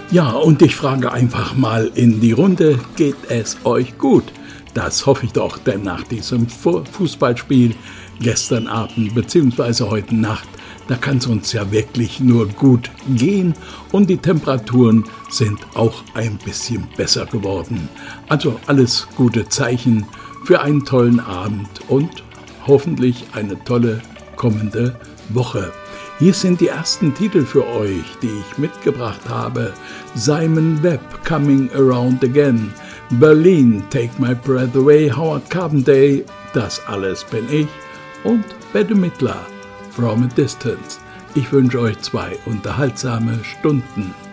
Ja, und ich frage einfach mal in die Runde, geht es euch gut? Das hoffe ich doch, denn nach diesem Fußballspiel gestern Abend bzw. heute Nacht, da kann es uns ja wirklich nur gut gehen und die Temperaturen sind auch ein bisschen besser geworden. Also alles gute Zeichen für einen tollen Abend und hoffentlich eine tolle kommende Woche. Hier sind die ersten Titel für euch, die ich mitgebracht habe. Simon Webb, Coming Around Again, Berlin, Take My Breath Away, Howard Carpendale, Das alles bin ich und Bette Midler, From a Distance. Ich wünsche euch 2 unterhaltsame Stunden.